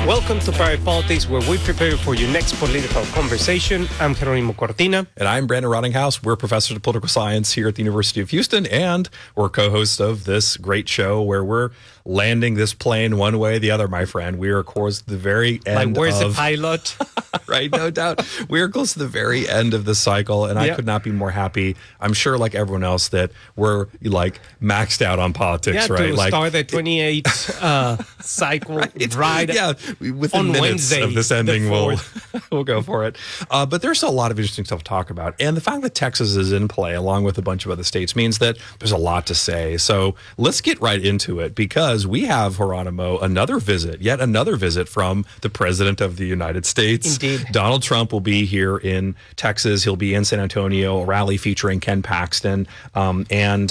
Welcome to Private Politics, where we prepare for your next political conversation. I'm Jeronimo Cortina. And I'm Brandon Rottinghaus. We're professors of political science here at the University of Houston, and we're co-hosts of this great show where we're landing this plane one way or the other, my friend. We are, of course, the very end where's of... the pilot? Right, no doubt. We're close to the very end of the cycle, and I could not be more happy. I'm sure, like everyone else, that we're, like, maxed out on politics, right? To start the 28 cycle right within minutes Wednesday, of this ending, we'll go for it. But there's still a lot of interesting stuff to talk about. And the fact that Texas is in play, along with a bunch of other states, means that there's a lot to say. So let's get right into it, because we have, Geronimo, yet another visit from the President of the United States. Indeed. Donald Trump will be here in Texas. He'll be in San Antonio, a rally featuring Ken Paxton and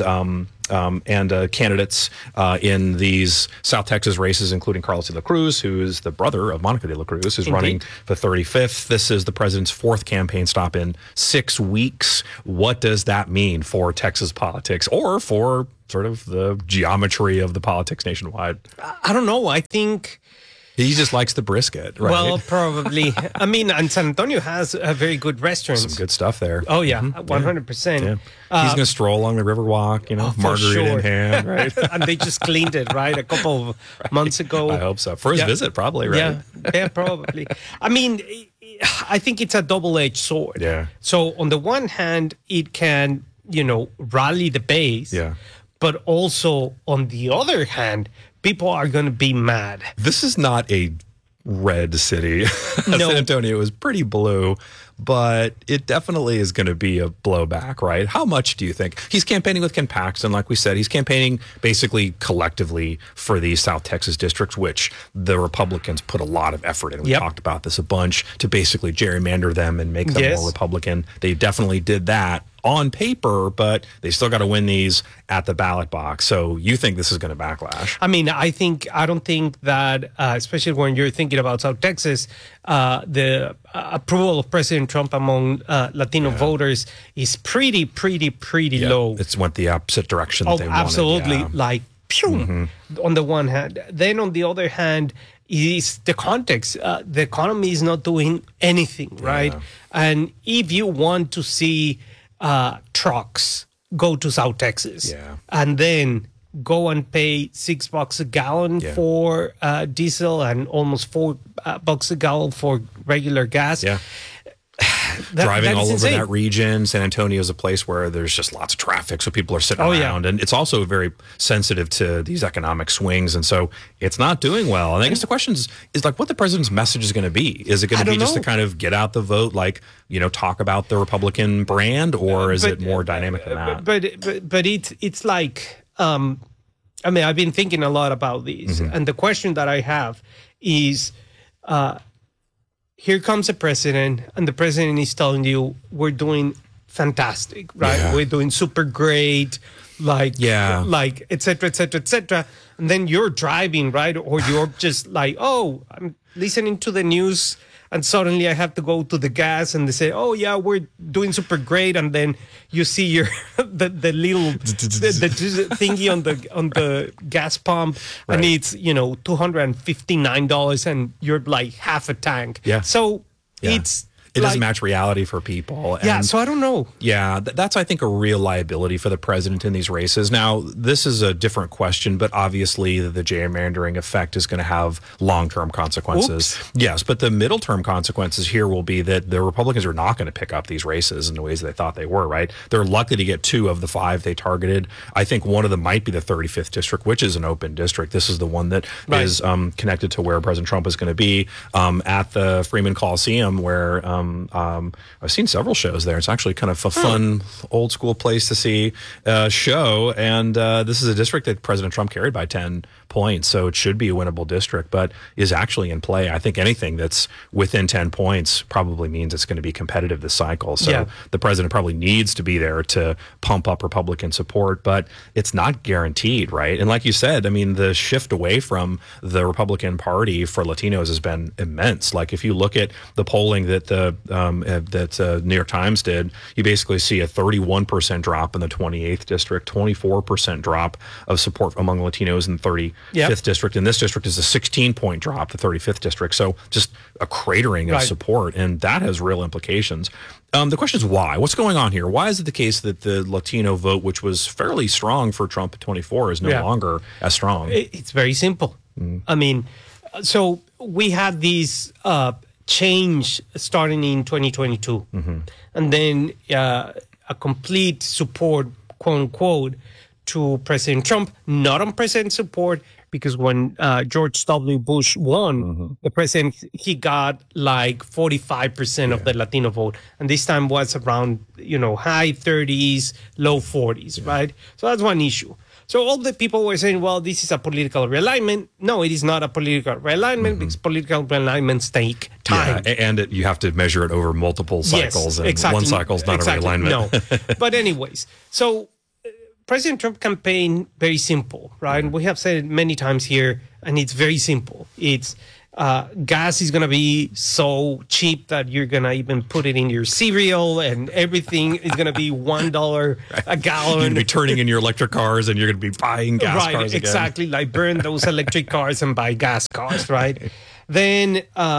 candidates in these South Texas races, including Carlos de la Cruz, who is the brother of Monica de la Cruz, who's running for 35th. This is the president's fourth campaign stop in 6 weeks. What does that mean for Texas politics, or for sort of the geometry of the politics nationwide? I don't know. I think... he just likes the brisket, right? Well, probably. I mean, and San Antonio has a very good restaurants. Some good stuff there. Oh, yeah, 100%. Yeah. He's going to stroll along the Riverwalk, margarita in hand, right? And they just cleaned it, right, a couple of months ago. I hope so. For his visit, probably, right? Yeah, probably. I mean, I think it's a double-edged sword. Yeah. So on the one hand, it can, rally the base. Yeah. But also, on the other hand, people are going to be mad. This is not a red city. No. San Antonio is pretty blue, but it definitely is going to be a blowback, right? How much do you think? He's campaigning with Ken Paxton, like we said. He's campaigning basically collectively for these South Texas districts, which the Republicans put a lot of effort in. We talked about this a bunch, to basically gerrymander them and make them more Republican. They definitely did that on paper, but they still got to win these at the ballot box. So you think this is going to backlash? I mean, I don't think that, especially when you're thinking about South Texas, the approval of President Trump among Latino voters is pretty low. It's went the opposite direction that they wanted. Absolutely. Like, pew, on the one hand. Then on the other hand, is the context. The economy is not doing anything, right? And if you want to see trucks go to South Texas and then go and pay $6 a gallon for diesel and almost $4 a gallon for regular gas. Driving all over insane. that region. San Antonio is a place where there's just lots of traffic, so people are sitting around. And it's also very sensitive to these economic swings, and so it's not doing well. And I guess the question is like, what the president's message is going to be. Is it going to be just to kind of get out the vote, like, talk about the Republican brand, or is it more dynamic than that? But it's like, I mean, I've been thinking a lot about these, and the question that I have is, here comes the president, and the president is telling you, we're doing fantastic, right? Yeah. We're doing super great, like, et cetera, et cetera, et cetera. And then you're driving, right? Or you're just like, oh, I'm listening to the news, and suddenly I have to go to the gas, and they say, oh, yeah, we're doing super great. And then you see your the little the thingy on the gas pump, and it's, $259, and you're like half a tank. So it doesn't match reality for people. And so I don't know. That's, I think, a real liability for the president in these races. Now, this is a different question, but obviously the gerrymandering effect is going to have long-term consequences. Yes, but the middle-term consequences here will be that the Republicans are not going to pick up these races in the ways they thought they were, right? They're lucky to get 2 of the 5 they targeted. I think one of them might be the 35th district, which is an open district. This is the one that is connected to where President Trump is going to be at the Freeman Coliseum, where I've seen several shows there. It's actually kind of a fun, old school place to see a show. And this is a district that President Trump carried by 10 points, so it should be a winnable district, but is actually in play. I think anything that's within 10 points probably means it's going to be competitive this cycle. So the president probably needs to be there to pump up Republican support, but it's not guaranteed, right? And like you said, I mean, the shift away from the Republican Party for Latinos has been immense. Like, if you look at the polling that the that New York Times did, you basically see a 31% drop in the 28th district, 24% drop of support among Latinos in the 35th district. And this district is a 16-point drop, the 35th district. So just a cratering of support, and that has real implications. The question is why? What's going on here? Why is it the case that the Latino vote, which was fairly strong for Trump at 24, is no longer as strong? It's very simple. I mean, so we had these change starting in 2022, and then a complete support, quote unquote, to President Trump, not on president support, because when George W. Bush won, the president, he got like 45% of the Latino vote. And this time was around, high 30s, low 40s, right? So that's one issue. So all the people were saying, well, this is a political realignment. No, it is not a political realignment because political realignments take time. Yeah, and you have to measure it over multiple cycles. Yes, exactly. One cycle is not a realignment. No. But anyways, so President Trump campaign, very simple, right? We have said it many times here, and it's very simple. It's gas is going to be so cheap that you're going to even put it in your cereal, and everything is going to be $1 a gallon. You're going to be turning in your electric cars, and you're going to be buying gas cars again. Exactly. Like burn those electric cars and buy gas cars, right? Then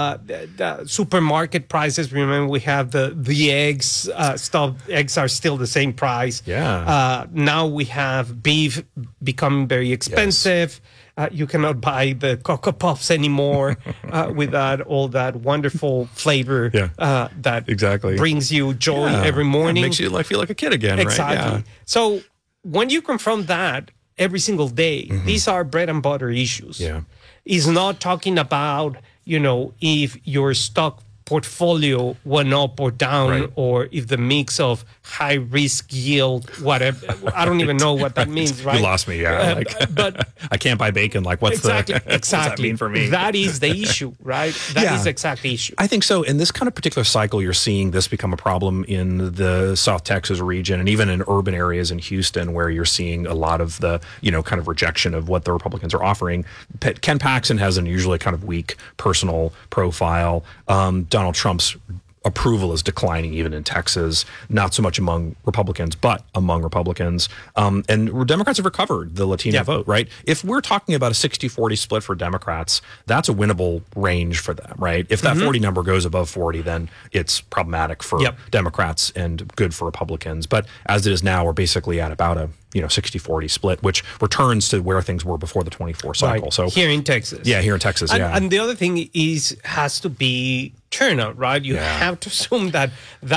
the supermarket prices. Remember, we have the eggs stuff. Eggs are still the same price. Yeah. Now we have beef becoming very expensive. You cannot buy the Cocoa Puffs anymore without all that wonderful flavor that brings you joy every morning. It makes you feel like a kid again, exactly. Right? Yeah. So when you confront that every single day, these are bread and butter issues. Yeah. Is not talking about, if your stock portfolio went up or down, or if the mix of high risk yield, whatever. I don't even know what that means, right? You lost me, yeah. But I can't buy bacon. What's that mean for me? That is the issue, right? That is exactly the issue. I think so. In this kind of particular cycle, you're seeing this become a problem in the South Texas region and even in urban areas in Houston, where you're seeing a lot of the, kind of rejection of what the Republicans are offering. Ken Paxton has an usually kind of weak personal profile. Donald Trump's approval is declining even in Texas, not so much among Republicans, but among Republicans. And Democrats have recovered the Latino vote, right? If we're talking about a 60-40 split for Democrats, that's a winnable range for them, right? If that 40 number goes above 40, then it's problematic for Democrats and good for Republicans. But as it is now, we're basically at about a 60-40 split, which returns to where things were before the 24 cycle. Right. So here in Texas. Yeah, here in Texas, And the other thing has to be turnout, right? You have to assume that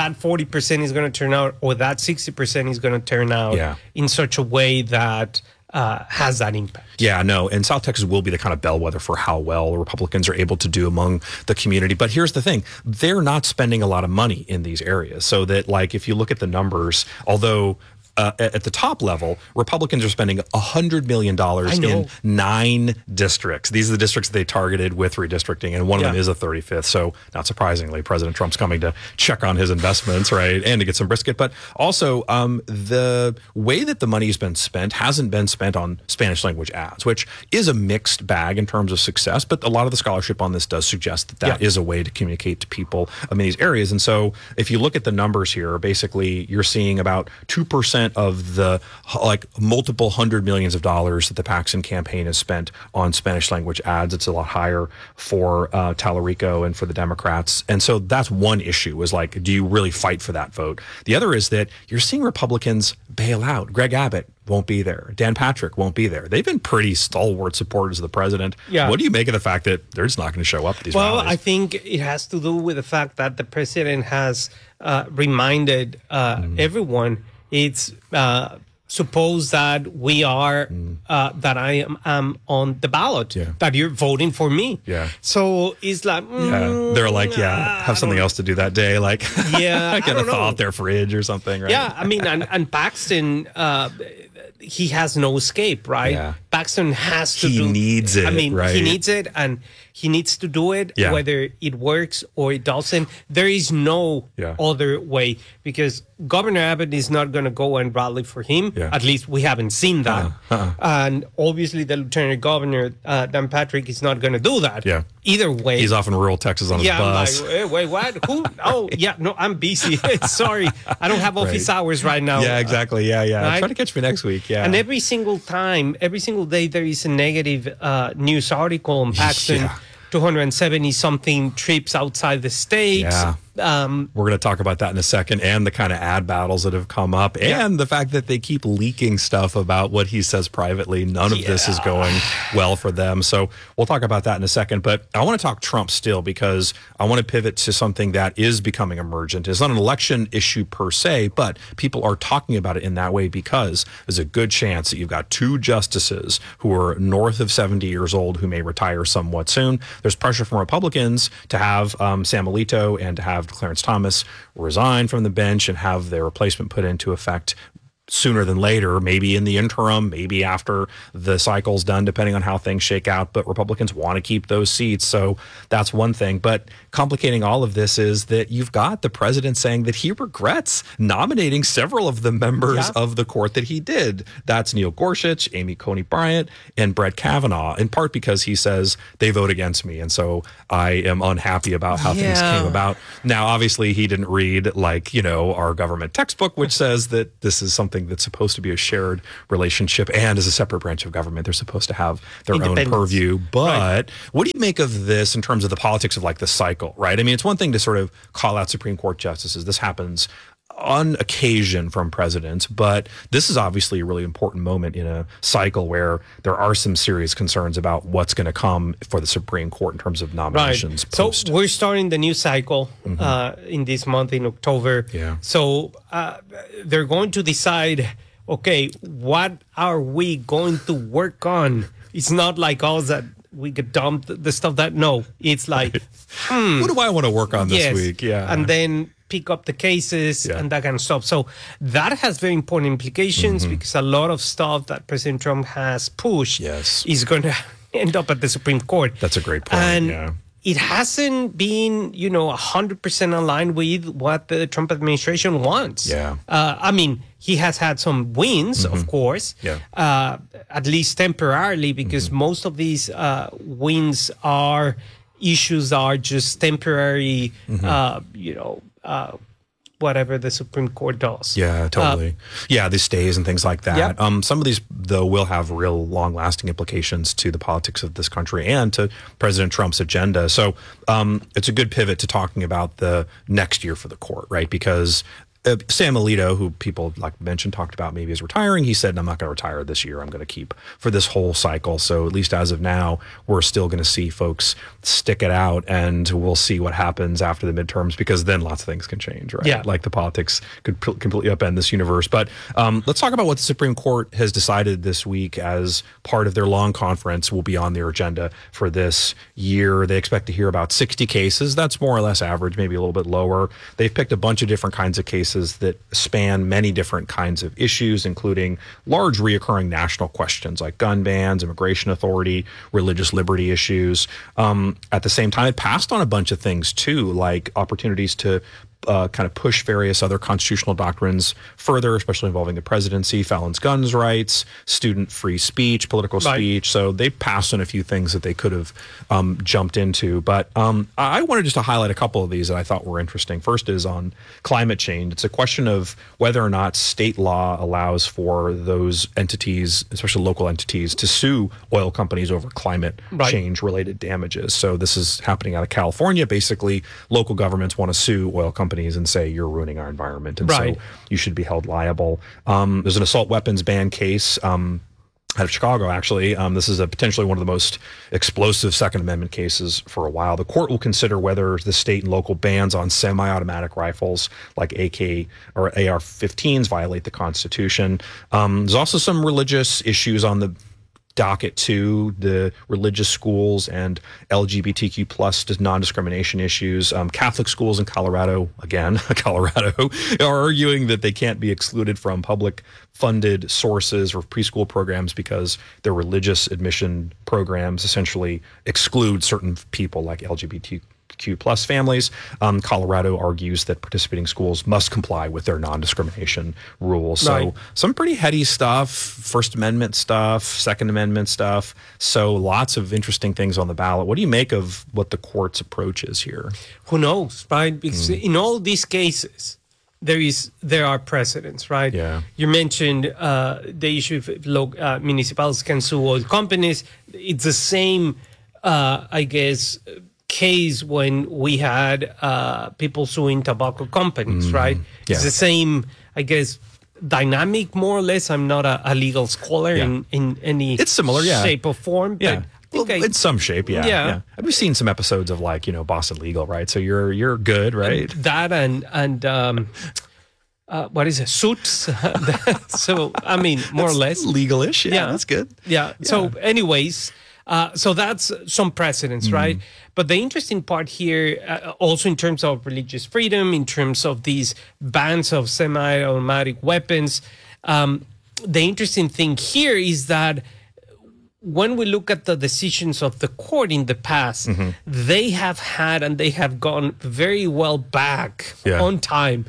40% is going to turn out, or that 60% is going to turn out in such a way that has that impact. Yeah, no, and South Texas will be the kind of bellwether for how well Republicans are able to do among the community. But here's the thing, they're not spending a lot of money in these areas. So that, if you look at the numbers, although at the top level, Republicans are spending $100 million in 9 districts. These are the districts they targeted with redistricting, and one of them is a 35th. So not surprisingly, President Trump's coming to check on his investments, right, and to get some brisket. But also, the way that the money has been spent hasn't been spent on Spanish language ads, which is a mixed bag in terms of success. But a lot of the scholarship on this does suggest that is a way to communicate to people in these areas. And so if you look at the numbers here, basically you're seeing about 2% of the multiple hundred millions of dollars that the Paxton campaign has spent on Spanish language ads. It's a lot higher for Tallarico and for the Democrats. And so that's one issue, is do you really fight for that vote? The other is that you're seeing Republicans bail out. Greg Abbott won't be there. Dan Patrick won't be there. They've been pretty stalwart supporters of the president. Yeah. What do you make of the fact that they're just not going to show up at these rallies? Well, I think it has to do with the fact that the president has reminded everyone it's suppose that we are that I am on the ballot, that you're voting for me. Yeah. So it's they're have something else to do that day, get a thaw out their fridge or something, right? Yeah, I mean, and Paxton, he has no escape, right? Yeah. Paxton has to He needs it, I mean, right? he needs it, and he needs to do it, Yeah. whether it works or it doesn't. There is no other way, because Governor Abbott is not going to go and rally for him. Yeah. At least we haven't seen that. And obviously the Lieutenant Governor, Dan Patrick, is not going to do that. Yeah. Either way. He's off in rural Texas on his bus. I'm like, wait, what? Who? Oh, yeah, no, I'm busy. Sorry, I don't have office hours right now. Yeah, exactly. Yeah. Right? Try to catch me next week. Yeah. And every single day, there is a negative news article on Paxton. Yeah. 270 something trips outside the state. Yeah. We're going to talk about that in a second, and the kind of ad battles that have come up, and the fact that they keep leaking stuff about what he says privately. None of this is going well for them. So we'll talk about that in a second. But I want to talk Trump still, because I want to pivot to something that is becoming emergent. It's not an election issue per se, but people are talking about it in that way because there's a good chance that you've got two justices who are north of 70 years old who may retire somewhat soon. There's pressure from Republicans to have Sam Alito and to have Clarence Thomas resign from the bench and have their replacement put into effect sooner than later, maybe in the interim, maybe after the cycle's done, depending on how things shake out. But Republicans want to keep those seats. So that's one thing. But complicating all of this is that you've got the president saying that he regrets nominating several of the members of the court that he did. That's Neil Gorsuch, Amy Coney Bryant, and Brett Kavanaugh, in part because he says they vote against me. And so I am unhappy about how things came about. Now, obviously, he didn't read, our government textbook, which says that this is something that's supposed to be a shared relationship, and as a separate branch of government, they're supposed to have their own purview. But what do you make of this in terms of the politics of the cycle, right? I mean, it's one thing to sort of call out Supreme Court justices. This happens on occasion from presidents, but this is obviously a really important moment in a cycle where there are some serious concerns about what's going to come for the Supreme Court in terms of nominations. So we're starting the new cycle in this month, in October. Yeah. So they're going to decide, okay, what are we going to work on? It's not like us that we could dump the stuff that, no, it's like, what do I want to work on this week? Yeah. And then pick up the cases and that kind of stuff. So that has very important implications because a lot of stuff that President Trump has pushed is going to end up at the Supreme Court. That's a great point. And it hasn't been, 100% aligned with what the Trump administration wants. Yeah. I mean, he has had some wins, of course, at least temporarily, because most of these wins are issues are just temporary, whatever the Supreme Court does. Yeah, totally. The stays and things like that. Some of these, though, will have real long-lasting implications to the politics of this country and to President Trump's agenda. So it's a good pivot to talking about the next year for the court, right? Because Sam Alito, who people like mentioned talked about maybe is retiring, he said, I'm not going to retire this year. I'm going to keep for this whole cycle. So at least as of now, we're still going to see folks stick it out, and we'll see what happens after the midterms, because then lots of things can change, right? Yeah. Like the politics could completely upend this universe. But let's talk about what the Supreme Court has decided this week as part of their long conference will be on their agenda for this year. They expect to hear about 60 cases. That's more or less average, maybe a little bit lower. They've picked a bunch of different kinds of cases that span many different kinds of issues, including large reoccurring national questions like gun bans, immigration authority, religious liberty issues. At the same time, it passed on a bunch of things too, like opportunities to kind of push various other constitutional doctrines further, especially involving the presidency, felons' guns rights, student free speech, political speech. So they passed on a few things that they could have jumped into. But I wanted just to highlight a couple of these that I thought were interesting. First is on climate change. It's a question of whether or not state law allows for those entities, especially local entities, to sue oil companies over climate change related damages. So this is happening out of California. Basically, local governments want to sue oil companies and say you're ruining our environment, and so you should be held liable. There's an assault weapons ban case out of Chicago, actually. This is potentially one of the most explosive Second Amendment cases for a while. The court will consider whether the state and local bans on semi-automatic rifles like AK or AR-15s violate the Constitution. There's also some religious issues on the docket 2, the religious schools and LGBTQ plus non-discrimination issues. Catholic schools in Colorado, again, Colorado, are arguing that they can't be excluded from public funded sources or preschool programs because their religious admission programs essentially exclude certain people like LGBTQ plus families. Colorado argues that participating schools must comply with their non-discrimination rules. So some pretty heady stuff, First Amendment stuff, Second Amendment stuff. So lots of interesting things on the ballot. What do you make of what the court's approach is here? Who knows, right? Because in all these cases, there are precedents, right? Yeah. You mentioned the issue of municipalities can sue oil companies. It's the same, I guess, case when we had people suing tobacco companies, right? Yeah. It's the same, I guess, dynamic, more or less. I'm not a legal scholar in any it's similar, shape or form, but in some shape, yeah. We've seen some episodes of Boston Legal, right? So you're good, right? That and what is it? Suits. So I mean, more or less legal-ish. Yeah, that's good. Yeah. So, anyways, so that's some precedents, right? But the interesting part here, also in terms of religious freedom, in terms of these bans of semi-automatic weapons, the interesting thing here is that when we look at the decisions of the court in the past, they have had and they have gone very well back on time,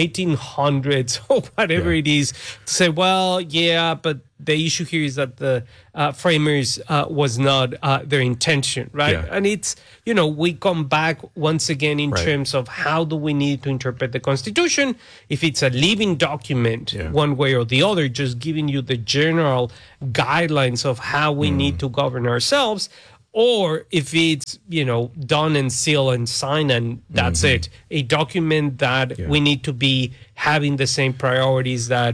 1800s or whatever it is, to say, well, but the issue here is that the framers was not their intention, right? Yeah. And it's, we come back once again in terms of how do we need to interpret the Constitution. If it's a living document, one way or the other, just giving you the general guidelines of how we need to govern ourselves, or if it's, done and sealed and signed and that's it, a document that we need to be having the same priorities that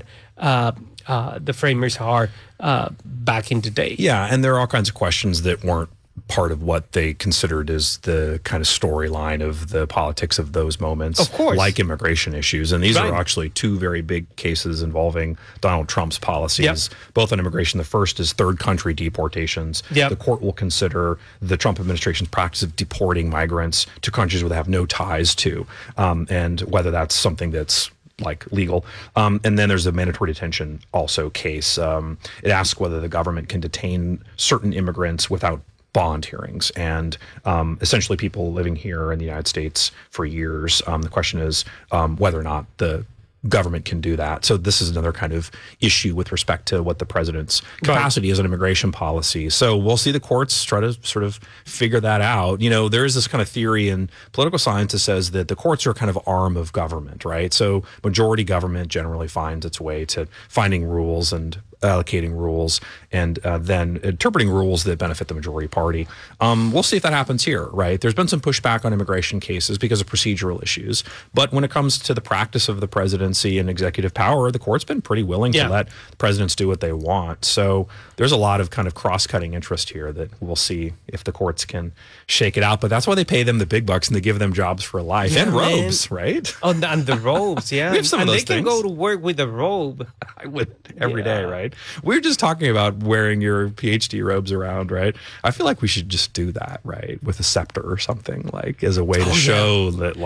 the framers are back in the day. Yeah, and there are all kinds of questions that weren't part of what they considered as the kind of storyline of the politics of those moments. Of course. Like immigration issues. And these are actually two very big cases involving Donald Trump's policies, both on immigration. The first is third country deportations. The court will consider the Trump administration's practice of deporting migrants to countries where they have no ties to, and whether that's something that's legal. And then there's a mandatory detention also case. It asks whether the government can detain certain immigrants without bond hearings, and essentially people living here in the United States for years. The question is whether or not the government can do that. So this is another kind of issue with respect to what the president's capacity is on immigration policy. So we'll see the courts try to sort of figure that out. There is this kind of theory in political science that says that the courts are a kind of arm of government, right? So majority government generally finds its way to finding rules and allocating rules and then interpreting rules that benefit the majority party. We'll see if that happens here, right? There's been some pushback on immigration cases because of procedural issues. But when it comes to the practice of the presidency and executive power, the court's been pretty willing to let the presidents do what they want. So there's a lot of kind of cross-cutting interest here that we'll see if the courts can shake it out. But that's why they pay them the big bucks and they give them jobs for life and robes, right? Oh, and the robes, We have some of those things. They can go to work with a robe. I would every day, right? We were just talking about wearing your PhD robes around, right? I feel like we should just do that, right? With a scepter or something, as a way to show that,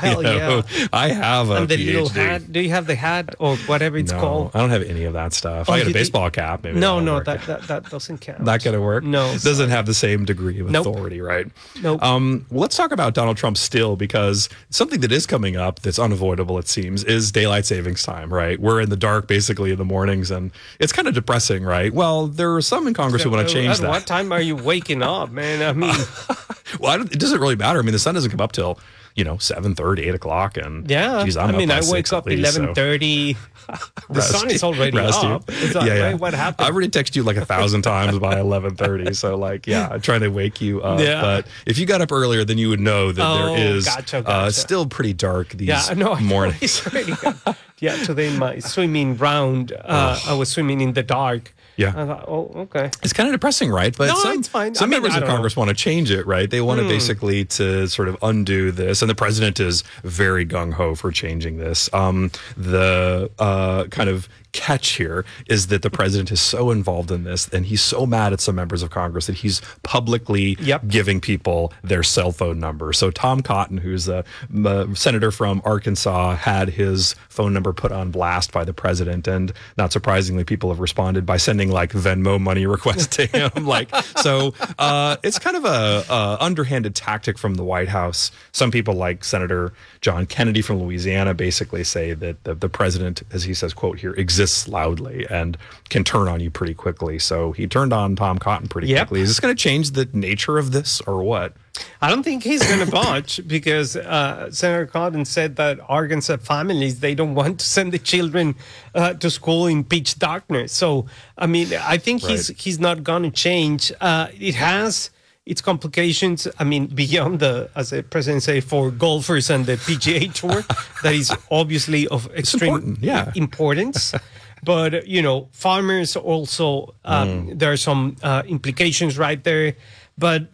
I have a and the PhD. little hat. Do you have the hat or whatever it's called? I don't have any of that stuff. I got a baseball cap. Maybe no, that doesn't count. Not going to work? No. It doesn't have the same degree of authority, right? Nope. Let's talk about Donald Trump still, because something that is coming up that's unavoidable, it seems, is daylight savings time, right? We're in the dark basically in the mornings, and it's kind of depressing, right? Well, there are some in Congress who want to change that. What time are you waking up, man? I mean, well, it doesn't really matter. I mean, the sun doesn't come up till 7:30, 8 o'clock, and geez, I wake up 11:30. The sun is already up. What happened? I already texted you 1,000 times by 11:30. So I'm trying to wake you up. Yeah. But if you got up earlier, then you would know that there is still pretty dark these mornings. Today in my swimming round, I was swimming in the dark. Yeah. I thought, okay. It's kind of depressing, right? But it's fine. Some members of Congress want to change it, right? They want to basically to sort of undo this. And the president is very gung-ho for changing this. The kind of catch here is that the president is so involved in this, and he's so mad at some members of Congress that he's publicly giving people their cell phone number. So Tom Cotton, who's a senator from Arkansas, had his phone number put on blast by the president, and not surprisingly, people have responded by sending like Venmo money requests to him. It's kind of a underhanded tactic from the White House. Some people, like Senator John Kennedy from Louisiana, basically say that the president, as he says, quote here, exists loudly and can turn on you pretty quickly. So he turned on Tom Cotton pretty quickly. Is this going to change the nature of this or what? I don't think he's going to budge because Senator Cotton said that Arkansas families, they don't want to send the children to school in pitch darkness. So, I mean, I think he's not going to change. It has its complications. I mean, beyond as the president said, for golfers and the PGA Tour, that is obviously of extreme importance. But, farmers also, there are some implications right there. But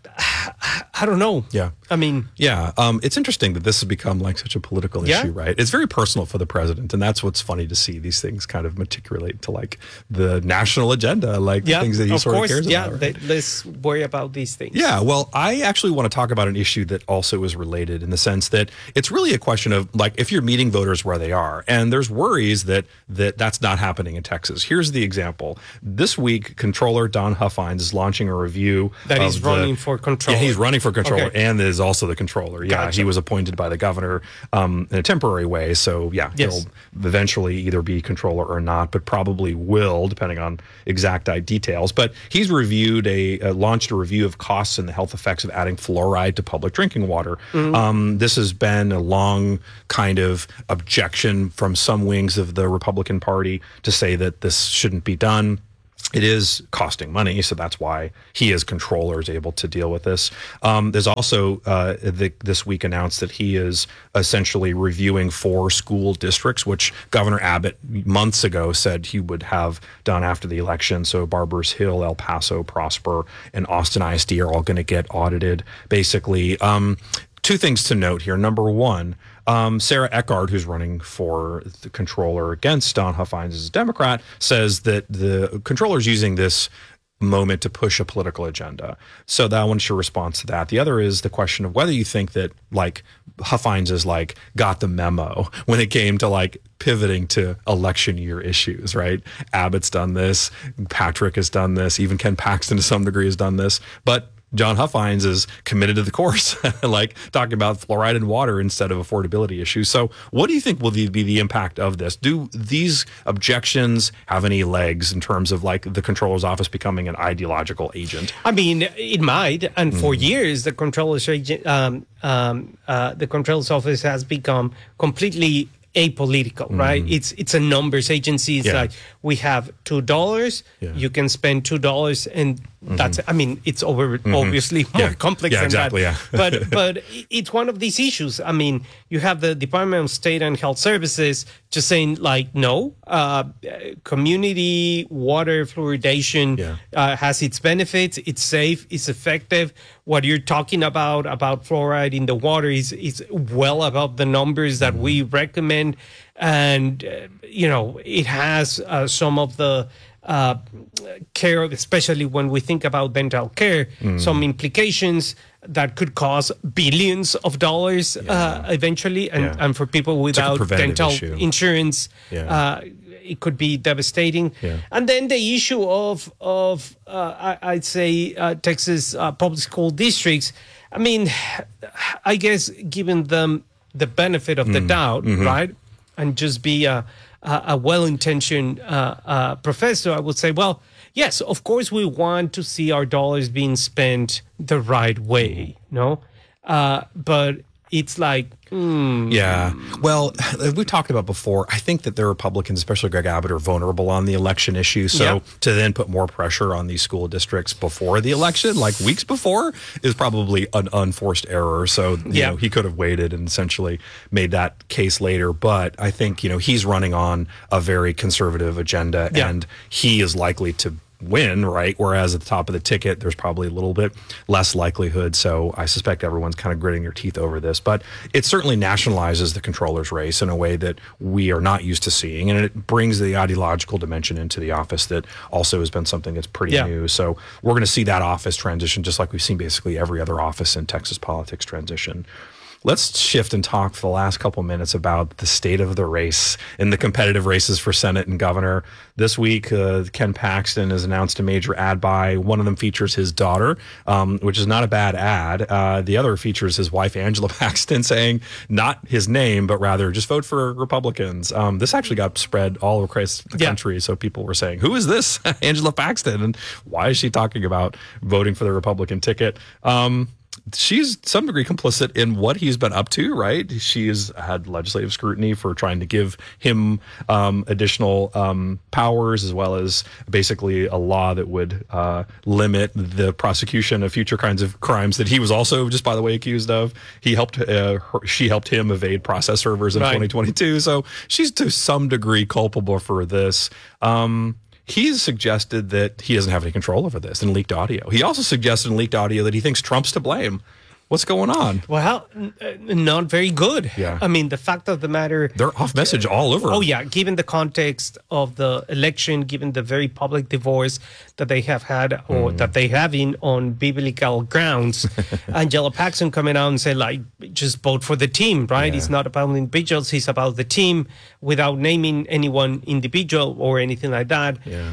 I don't know. Yeah. I mean, it's interesting that this has become like such a political issue, right? It's very personal for the president, and that's what's funny to see these things kind of matriculate to like the national agenda, like things that he sort of cares about. Right? Let's worry about these things. Yeah, well, I actually want to talk about an issue that also is related in the sense that it's really a question of like if you're meeting voters where they are, and there's worries that's not happening in Texas. Here's the example. This week, Controller Don Huffines is launching a review that he's running for controller. Yeah, he's running for controller and is also the controller. Yeah, gotcha. He was appointed by the governor in a temporary way. So, he'll eventually either be controller or not, but probably will, depending on exact details. But he's launched a review of costs and the health effects of adding fluoride to public drinking water. Mm-hmm. This has been a long kind of objection from some wings of the Republican Party to say that this shouldn't be done. It is costing money, so that's why he as controller is able to deal with this. There's also this week announced that he is essentially reviewing 4 school districts, which Governor Abbott months ago said he would have done after the election. So Barbers Hill, El Paso, Prosper, and Austin ISD are all going to get audited, basically. 2 things to note here. Number one, Sarah Eckard, who's running for the controller against Don Huffines as a Democrat, says that the controller's using this moment to push a political agenda. So that one's your response to that. The other is the question of whether you think that like Huffines is like got the memo when it came to like pivoting to election year issues, right? Abbott's done this, Patrick has done this, even Ken Paxton to some degree has done this, but John Huffines is committed to the course, like talking about fluoride in water instead of affordability issues. So what do you think will be the impact of this? Do these objections have any legs in terms of like the controller's office becoming an ideological agent? I mean, it might. And for years, the controller's office has become completely apolitical, right? It's a numbers agency. It's like we have $2, you can spend $2, and that's I mean, it's obviously more complex than that. But it's one of these issues. I mean, you have the Department of State and Health Services just saying like, no, community water fluoridation has its benefits. It's safe. It's effective. What you're talking about fluoride in the water is well above the numbers that we recommend. And, it has some of the care, especially when we think about dental care, some implications that could cost billions of dollars eventually. And for people without dental insurance, it could be devastating. And then the issue of I'd say Texas public school districts. I mean, I guess given them the benefit of the doubt, right, and just be a well-intentioned professor, I would say, well, yes, of course we want to see our dollars being spent the right way, but it's like, Yeah. Well, we talked about before, I think that the Republicans, especially Greg Abbott, are vulnerable on the election issue. So to then put more pressure on these school districts before the election, like weeks before, is probably an unforced error. So, you know, he could have waited and essentially made that case later. But I think, you know, he's running on a very conservative agenda and he is likely to win, right? Whereas at the top of the ticket, there's probably a little bit less likelihood. So I suspect everyone's kind of gritting their teeth over this. But it certainly nationalizes the controller's race in a way that we are not used to seeing. And it brings the ideological dimension into the office that also has been something that's pretty new. So we're going to see that office transition just like we've seen basically every other office in Texas politics transition. Let's shift and talk for the last couple minutes about the state of the race in the competitive races for Senate and governor. This week, Ken Paxton has announced a major ad buy. One of them features his daughter, which is not a bad ad. The other features his wife, Angela Paxton, saying not his name, but rather just vote for Republicans. This actually got spread all across the country. So people were saying, who is this Angela Paxton? And why is she talking about voting for the Republican ticket? She's to some degree complicit in what he's been up to, right? She has had legislative scrutiny for trying to give him additional powers, as well as basically a law that would limit the prosecution of future kinds of crimes that he was also, just by the way, accused of. She helped him evade process servers in 2022. So she's to some degree culpable for this. He's suggested that he doesn't have any control over this in leaked audio. He also suggested in leaked audio that he thinks Trump's to blame. What's going on? Well, not very good. Yeah. I mean, the fact of the matter... They're off message all over. Oh, yeah. Given the context of the election, given the very public divorce that they have had or that they have on biblical grounds, Angela Paxton coming out and say, like, just vote for the team, right? It's not about individuals. It's about the team without naming any one individual or anything like that. Yeah.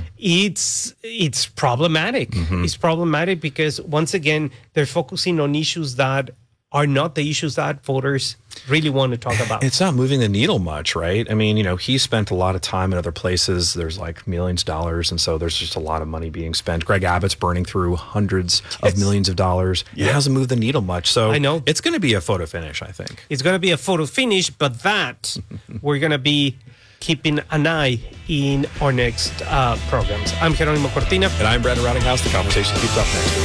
It's problematic. It's problematic because, once again, they're focusing on issues that are not the issues that voters really want to talk about. It's not moving the needle much, right? I mean, he spent a lot of time in other places. There's like millions of dollars, and so there's just a lot of money being spent. Greg Abbott's burning through hundreds of millions of dollars. It hasn't moved the needle much. So I know. It's going to be a photo finish, I think. It's going to be a photo finish, but that we're going to be keeping an eye in our next programs. I'm Jeronimo Cortina. And I'm Brandon Roundinghouse. The conversation keeps up next.